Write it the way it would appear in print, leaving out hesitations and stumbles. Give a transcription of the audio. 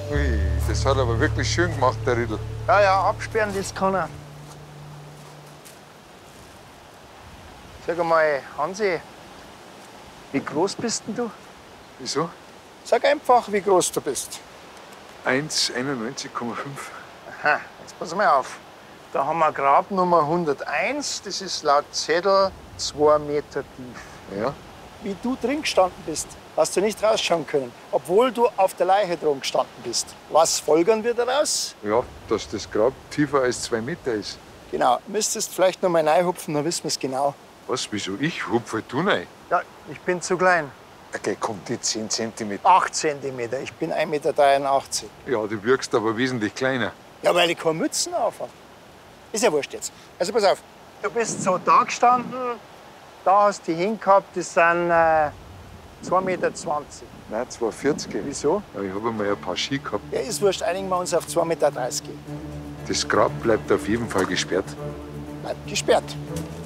Ui, das hat aber wirklich schön gemacht, der Riedl. Ja, ja, absperren, das kann er. Sag einmal, Hansi, wie groß bist denn du? Wieso? Sag einfach, wie groß du bist. 1,91,5. Aha, jetzt pass mal auf. Da haben wir Grabnummer 101, das ist laut Zettel 2 Meter tief. Ja? Wie du drin gestanden bist, hast du nicht rausschauen können, obwohl du auf der Leiche drum gestanden bist. Was folgern wir daraus? Ja, dass das Grab tiefer als 2 Meter ist. Genau, müsstest vielleicht noch mal reinhupfen, dann wissen wir es genau. Was, wieso ich? Hupfe du rein? Ja, ich bin zu klein. Okay, kommt die 10 cm. 8 Zentimeter, ich bin 1,83 Meter. Ja, du wirkst aber wesentlich kleiner. Ja, weil ich keine Mützen auf habe. Ist ja wurscht jetzt. Also pass auf, du bist so da gestanden, da hast du die hingehabt, das sind 2,20 Meter. Nein, 2,40. Wieso? Ja, ich habe mal ein paar Ski gehabt. Ja, ist wurscht, einigen wir uns auf 2,30 Meter. Das Grab bleibt auf jeden Fall gesperrt. Bleibt gesperrt.